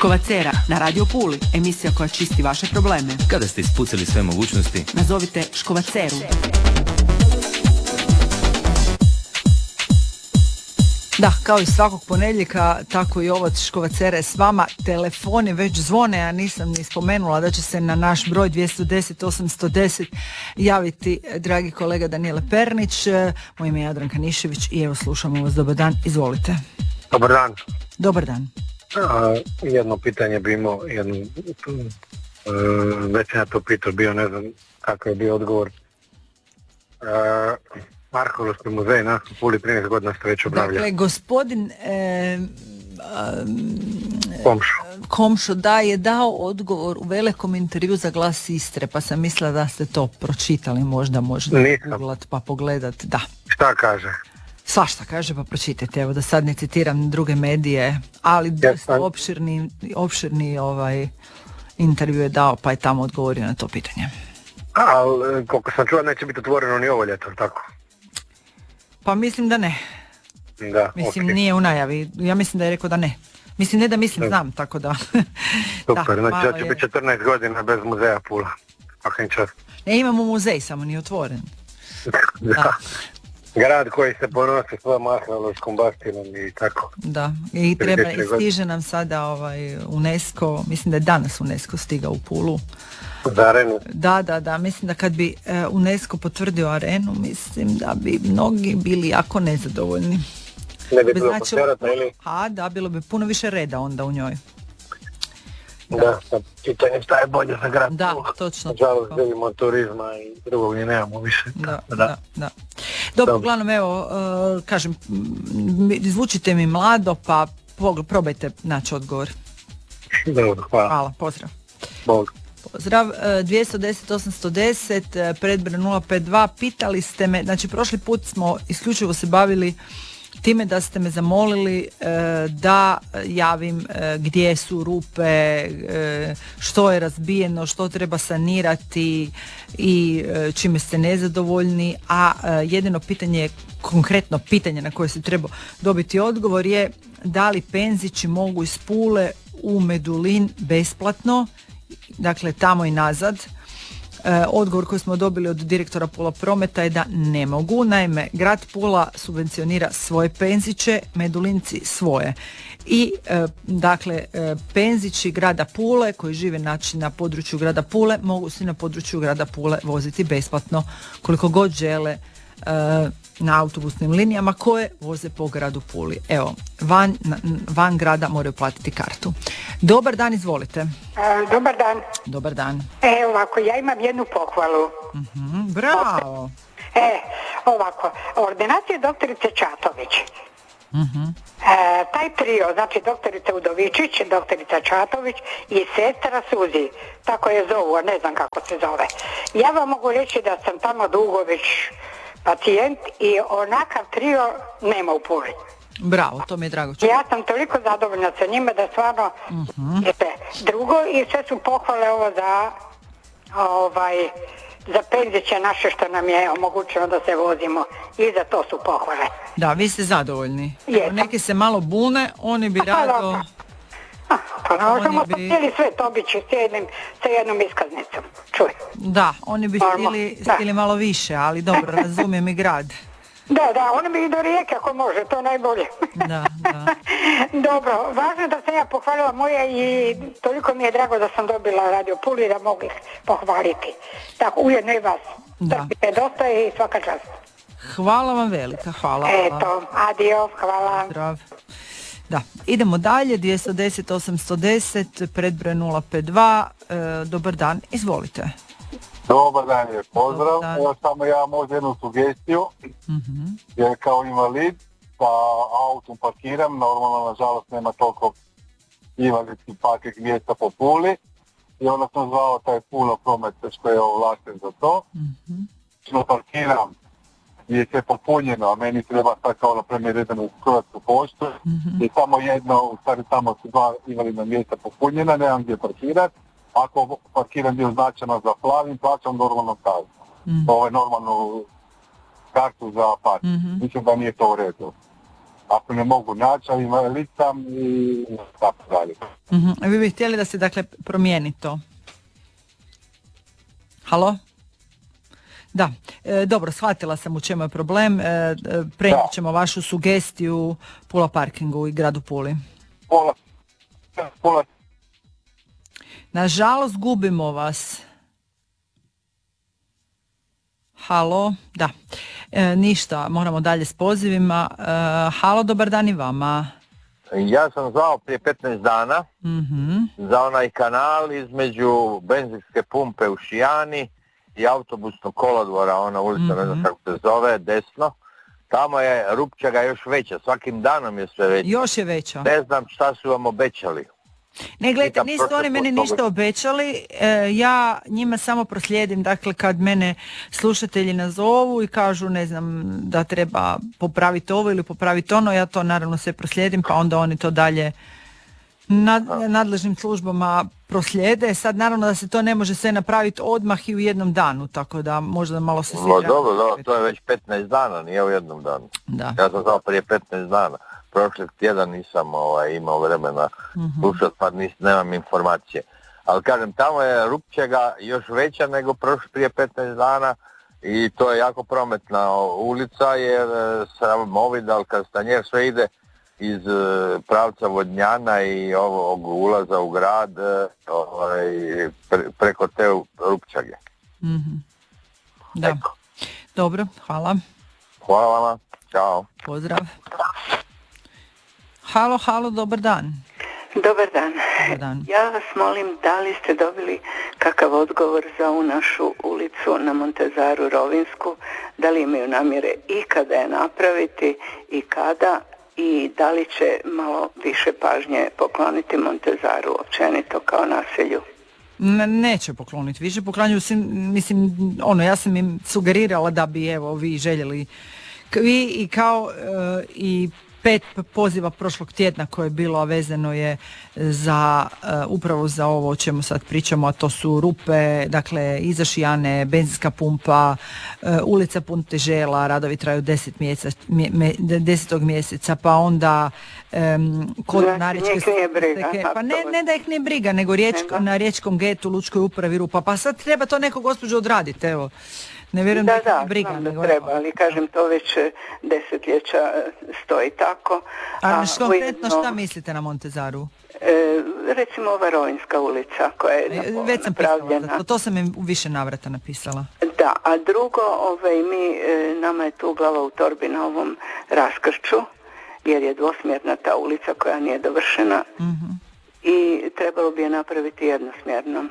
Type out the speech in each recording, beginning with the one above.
Škovacera na Radio Puli, emisija koja čisti vaše probleme. Kada ste ispucali sve mogućnosti, nazovite Škovaceru. Da, kao i svakog ponedjeljka, tako i ovo Škovacera je s vama. Telefoni već zvone, a nisam ni spomenula da će se na naš broj 210 810 javiti dragi kolega Danijele Pernić. Moje ime je Jadranka Nišević i evo slušamo vas. Dobar dan, izvolite. Dobar dan. Dobar dan. Jedno pitanje bi imao, već sam ja to pitao, bio ne znam kakav je bio odgovor. Arheološki muzej nas u Puli 13 godina ste već obnavljali. Dakle, gospodin Komšo da je dao odgovor u velikom intervju za Glas Istre, pa sam mislila da ste to pročitali, možda googlat pa pogledat. Da. Šta kaže? Svašta kaže, pa pročitajte, evo da sad ne citiram druge medije, ali dosta opširni intervju je dao, pa je tamo odgovorio na to pitanje. Ali koliko sam čuo neće biti otvoreno ni ovo ljeto, tako? Pa mislim da ne. Da, mislim, okay. Nije u najavi, ja mislim da je rekao da ne. Mislim, ne da mislim, znam, tako da. Super, da, znači da će biti 14 godina bez muzeja Pula. Ne, imamo muzej, samo nije otvoren. Da. Grad koji se ponosi svojom arheološkom baštinom i tako. Da, i stiže nam sada UNESCO, mislim da je danas UNESCO stigao u Pulu. Za arenu? Da, mislim da kad bi UNESCO potvrdio arenu, mislim da bi mnogi bili jako nezadovoljni. Ne bi bilo potvrata ili? Da, bilo bi puno više reda onda u njoj. Da, pitanje šta je bolje za grad. Da, točno. Nažalost, želimo turizma i drugog ni nemamo više. Da. Dobro, uglavnom, evo, kažem, zvučite mi mlado, pa probajte naći odgovor. Dobro, hvala. Hvala, pozdrav. Bog. Pozdrav, 210 810, predbroj 052, pitali ste me, znači prošli put smo isključivo se bavili time da ste me zamolili da javim gdje su rupe, što je razbijeno, što treba sanirati i čime ste nezadovoljni, a jedino pitanje, konkretno pitanje na koje se treba dobiti odgovor je da li penzići mogu iz Pule u Medulin besplatno, dakle tamo i nazad. Odgovor koji smo dobili od direktora Pula Prometa je da ne mogu. Naime, grad Pula subvencionira svoje penziće, Medulinci svoje. I dakle, penzići grada Pule koji žive na području grada Pule mogu se na području grada Pule voziti besplatno koliko god žele na autobusnim linijama koje voze po gradu Puli. Evo, van grada moraju platiti kartu. Dobar dan, izvolite. Dobar dan. Dobar dan. Ovako, ja imam jednu pohvalu. Bravo. Ovako, ordinacija doktorice Čatović. Taj trio, znači doktorica Udovičić, doktorica Čatović i sestra Suzi, tako je zovu, ne znam kako se zove. Ja vam mogu reći da sam tamo dugo već pacijent i onakav trio nema u Puli. Bravo, to mi je drago čuti. Ja sam toliko zadovoljna sa njima da stvarno drugo i sve su pohvale ovo za penziće naše što nam je omogućeno da se vozimo i za to su pohvale. Da, vi ste zadovoljni. Neki se malo bune, oni bi rado... Pa možemo htjeli sve to bići sa jednom iskaznicom. Čuj. Da, oni bi htjeli malo više, ali dobro, razumijem i grad. Da, oni bi i do Rijeke ako može, to najbolje. Da. Dobro, važno je da sam ja pohvalila moje i toliko mi je drago da sam dobila Radio Puli da mogu ih pohvaliti. Tako, ujedno i vas. Trpite dosta i svaka čast. Hvala vam velika, hvala. Eto, adio, hvala. Zdrav. Da, idemo dalje, 210 810, predbroj 052, dobar dan, izvolite. Dobar dan je, pozdrav. Evo samo ja možda jednu sugestiju, jer kao invalid pa autom parkiram, normalno nažalost nema toliko invalidskih parkih mjesta po Puli i onda sam zvao taj Pula Promet koji je ovlašten za to. Što parkiram je sve popunjeno, a meni treba sad kao na primjer jedan u Hrvatsku poštu i samo jedno, u stvari tamo su dva invalidna mjesta popunjena, nemam gdje parkirati. Ako parkiram bio značajno za plavim, plaćam normalno kaznu. Normalnu kartu za park. Mislim da nije to u redu. ako ne mogu naći, ali invalid sam i tako dalje. Vi bi htjeli da se dakle promijeni to? Halo? Da, dobro, shvatila sam u čemu je problem. Prenijet ćemo vašu sugestiju Pula Parkingu i gradu Puli. Pola. Nažalost, gubimo vas. Halo, da. Ništa, moramo dalje s pozivima. Halo, dobar dan i vama. Ja sam zvao prije 15 dana za onaj kanal između benzinske pumpe u Šijani i autobusnog kolodvora, ona ulica, ne znam kako se zove, desno. Tamo je rupčaga još veća, svakim danom je sve veća. Još je veća. Ne znam šta su vam obećali. Ne, gledajte, nisu oni meni ništa obećali, ja njima samo proslijedim, dakle kad mene slušatelji nazovu i kažu, ne znam, da treba popraviti ovo ili popraviti ono, ja to naravno sve proslijedim, pa onda oni to dalje nadležnim službama proslijede. Sad naravno da se to ne može sve napraviti odmah i u jednom danu, tako da možda malo se svi... Dobro, to je već 15 dana, nije u jednom danu. Da. Ja sam zvao prije 15 dana. Prošli tjedan nisam imao vremena slušati, pa nemam informacije. Ali kažem, tamo je rupčega još veća nego prije 15 dana i to je jako prometna ulica jer sam Ovidal, Kastanjer, sve ide iz pravca Vodnjana i ovog ulaza u grad preko te rupčage. Da. Eko. Dobro, hvala. Hvala vama, čao. Pozdrav. Halo, dobar dan. Dobar dan. Ja vas molim, da li ste dobili kakav odgovor za ovu našu ulicu na Montezaru Rovinsku, da li imaju namjere i kada je napraviti i kada, i da li će malo više pažnje pokloniti Montezaru općenito kao naselju? Neće pokloniti, više poklanjuju, mislim, ja sam im sugerirala da bi, evo, vi željeli, vi i kao i 5 poziva prošlog tjedna koje je bilo, a vezano je za upravo za ovo o čemu sad pričamo, a to su rupe, dakle iza Šijane, benzinska pumpa, ulica Puntežela, radovi traju 10. mjeseca, pa onda kod Narečke steke, pa ne da ih nije briga, nego na Riječkom getu, Lučkoj upravi rupa, pa sad treba to neko gospođo odraditi, evo. Ne vjerujem da briga. Znam da treba, ali kažem, to već desetljeća stoji tako. A konkretno šta mislite na Montezaru? Recimo ova Rovinska ulica koja je već sam pisala, to sam im u više navrata napisala. Da, a drugo, nama je tu glava u torbi na ovom raskršću, jer je dvosmjerna ta ulica koja nije dovršena i trebalo bi je napraviti jednosmjernom.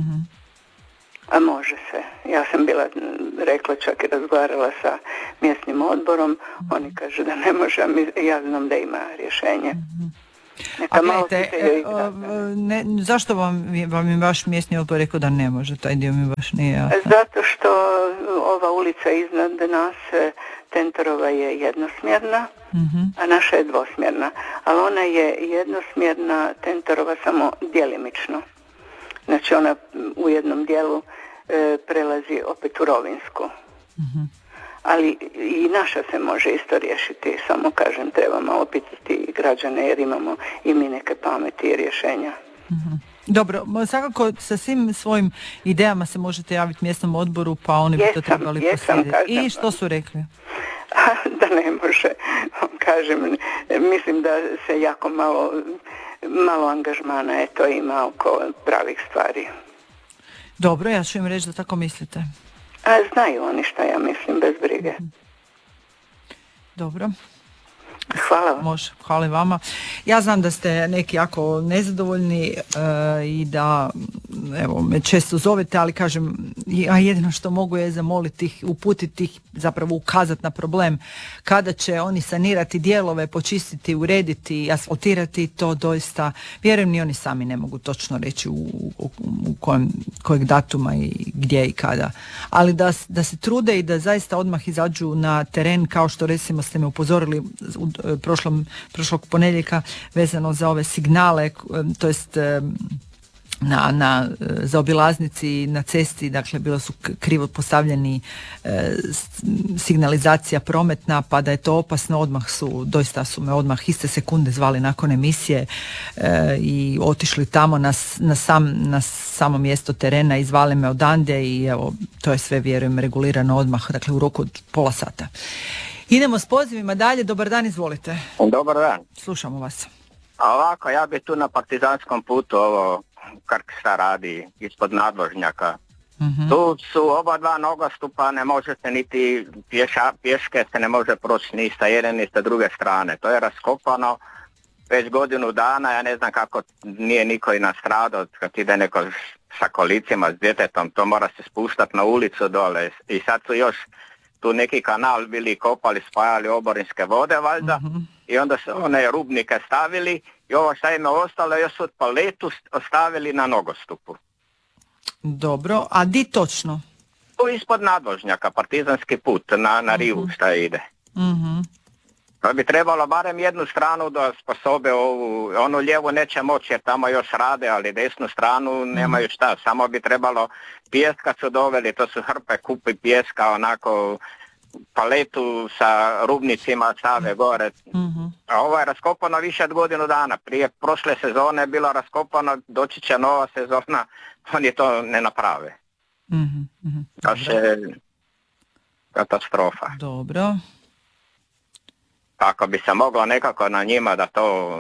A može se. Ja sam bila rekla, čak i razgovarala sa mjesnim odborom, oni kažu da ne može, a ja znam da ima rješenje. A gledajte, zašto vam je vaš mjesni odbor rekao da ne može, taj dio mi baš nije jasno? Zato što ova ulica iznad nas, Tentorova je jednosmjerna, a naša je dvosmjerna, ali ona je jednosmjerna, Tentorova samo djelimično. Znači ona u jednom dijelu prelazi opet u Rovinsku. Ali i naša se može isto riješiti, samo kažem, treba malo pitati građane jer imamo i mi neke pameti i rješenja. Dobro, svakako sa svim svojim idejama se možete javiti mjesnom odboru, pa oni bi to trebali posjediti. I što su rekli? Da ne može, kažem, mislim da se jako malo angažmana ima oko pravih stvari. Dobro, ja ću im reći da tako mislite. A znaju oni šta ja mislim, bez brige. Dobro. Hvala vam. Može, hvala i vama. Ja znam da ste neki jako nezadovoljni i da evo, me često zovete, ali kažem, a jedino što mogu je zamoliti ih, uputiti ih, zapravo ukazati na problem. Kada će oni sanirati dijelove, počistiti, urediti, asfaltirati, to doista, vjerujem, ni oni sami ne mogu točno reći u kojeg datuma i gdje i kada. Ali da se trude i da zaista odmah izađu na teren, kao što recimo ste me upozorili prošlog ponedjeljka vezano za ove signale, to jest na zaobilaznici, na cesti, dakle bilo su krivo postavljeni signalizacija prometna, pa da je to opasno, doista su me odmah iste sekunde zvali nakon emisije i otišli tamo na samo mjesto terena i zvali me odande i evo, to je sve, vjerujem, regulirano odmah, dakle u roku od pola sata. Idemo s pozivima dalje. Dobar dan, izvolite. Dobar dan. Slušamo vas. A ovako, ja bi tu na Partizanskom putu ovo Krk šta radi ispod nadvožnjaka. Mm-hmm. Tu su oba dva nogostupa, ne može se niti pješke se ne može proći ni sa jedne ni sa druge strane. To je raskopano već godinu dana, ja ne znam kako nije niko i nastradao kad ide neko sa kolicima, s djetetom, to mora se spuštati na ulicu dole i sad su još tu neki kanal bili kopali, spajali oborinske vode valjda, mm-hmm. i onda su one rubnike stavili i ovo šta im je ostalo još su paletu ostavili na nogostupu. Dobro, a di točno? Tu ispod nadvožnjaka, Partizanski put na rivu šta ide. Mm-hmm. To bi trebalo barem jednu stranu da sposobe onu lijevu neće moći jer tamo još rade, ali desnu stranu nemaju šta, samo bi trebalo pijeska su doveli, to su hrpe kupi pijeska, onako paletu sa rubnicima stave gore. Mm-hmm. A ovo je raskopano više od godinu dana, prije prošle sezone je bilo raskopano, doći će nova sezona, oni to ne naprave. Mm-hmm. To je katastrofa. Dobro. Kako bi se moglo nekako na njima da to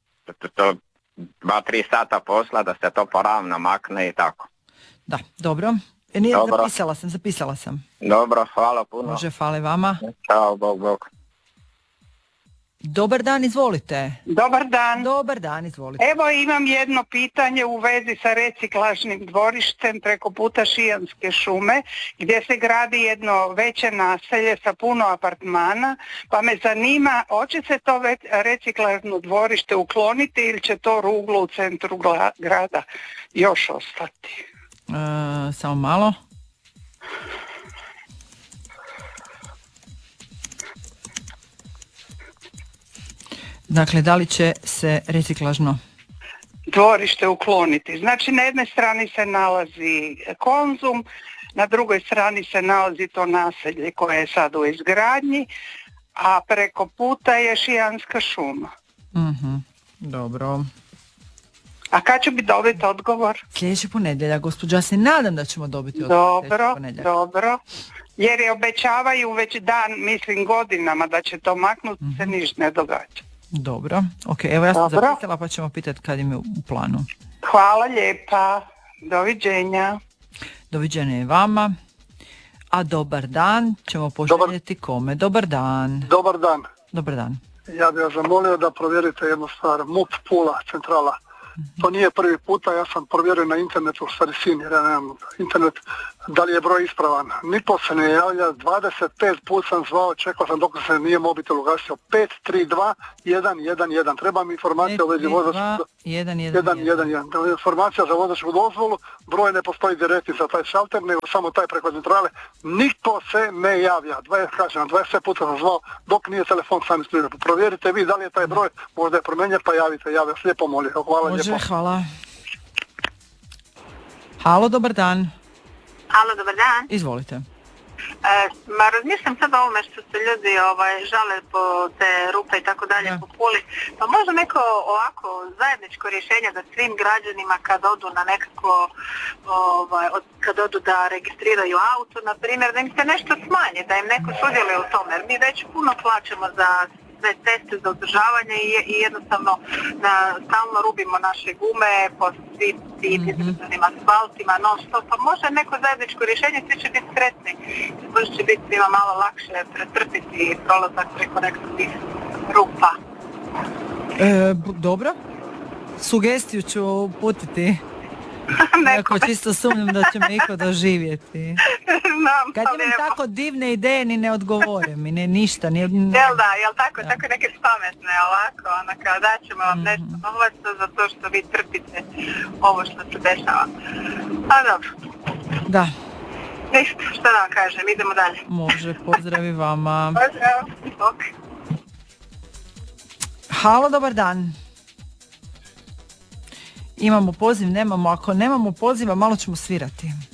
2-3 sata posla, da se to poravno makne i tako. Da, dobro. Zapisala sam. Dobro, hvala puno. Može, hvala vama. Ćao, bog. Dobar dan, izvolite. Dobar dan. Dobar dan, izvolite. Evo imam jedno pitanje u vezi sa reciklažnim dvorištem preko puta Šijanske šume gdje se gradi jedno veće naselje sa puno apartmana, pa me zanima hoće se to reciklažno dvorište ukloniti ili će to ruglo u centru grada još ostati? Samo malo. Dakle, da li će se reciklažno dvorište ukloniti? Znači, na jednoj strani se nalazi Konzum, na drugoj strani se nalazi to naselje koje je sad u izgradnji, a preko puta je Šijanska šuma. Mm-hmm. Dobro. A kad će bi dobiti odgovor? Sljedeći ponedjeljak, gospođa, ja se nadam da ćemo dobiti odgovor. Dobro. Jer je obećavaju već mislim godinama da će to maknuti, se ništa ne događa. Dobro, ok, evo ja sam zapisala pa ćemo pitati kad im je u planu. Hvala lijepa, doviđenja. Doviđenja i vama. A dobar dan ćemo poželjeti kome? Dobar dan. Dobar dan. Ja bih vas zamolio da provjerite jednu stvar, MUP Pula, centrala. To nije prvi puta, ja sam provjerio na internetu, stvari sin, jer ja nemam internet, da li je broj ispravan. Niko se ne javlja, 25 put sam zvao, čekao sam dok se nije mobitel ugasio. 532-111, treba mi informacija u vezi vozačkog 111. Informacija za vozačku dozvolu, broj ne postoji direktni za taj šalter, nego samo taj preko centrale. Niko se ne javlja, 20 puta sam zvao dok nije telefon sam isprijed. Provjerite vi da li je taj broj, možda je promijenjen, pa javite, ja vas lijepo molim. Hvala lijepo. Hvala. Halo, dobar dan. Halo, dobar dan. Izvolite. Razmišljam sad o ovome što se ljudi žale po te rupe i tako dalje po Puli. Pa možda neko ovako zajedničko rješenje da svim građanima kad odu na nekako, kad odu da registriraju auto, na primjer, da im se nešto smanji, da im neko sudjeluje u tome. Jer mi već puno plaćamo za sve ceste, za održavanje i jednostavno stalno rubimo naše gume po svim tim izraženim asfaltima, non stop, pa može neko zajedničko rješenje, svi će biti sretni. Možda će biti svima malo lakše pretrpiti prolazak preko nekakvih rupa. Dobro. Sugestiju ću uputiti. Neko čisto sumnjam da će me iko doživjeti. Kad imam tako divne ideje ni ne odgovore mi, ne ništa. Jel tako neke pametne ovako, kao da ćemo vam nešto novaca za to što vi trpite ovo što se dešava. A dobro. Da. Ništa, što da vam kažem, idemo dalje. Može, pozdravi vama. Pozdrav, ok. Halo, dobar dan. Imamo poziv, nemamo. Ako nemamo poziva, malo ćemo svirati.